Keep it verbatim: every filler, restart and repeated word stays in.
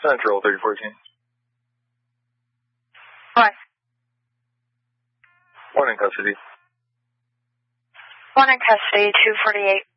Central thirty fourteen. What? One in custody. One in custody, two forty-eight.